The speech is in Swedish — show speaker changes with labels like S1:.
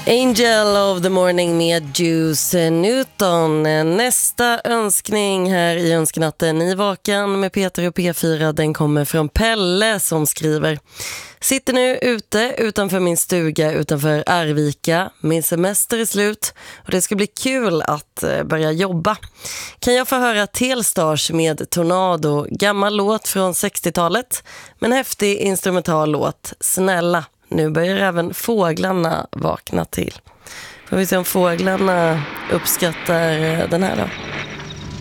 S1: Angel of the Morning med Juice Newton. Nästa önskning här i Önskenatten i Vakan med Peter och P4, den kommer från Pelle som skriver: sitter nu ute utanför min stuga utanför Arvika. Min semester är slut och det ska bli kul att börja jobba. Kan jag få höra Telstar med Tornado, gammal låt från 60-talet, men häftig instrumental låt. Snälla, nu börjar även fåglarna vakna till. Får vi se om fåglarna uppskattar den här då.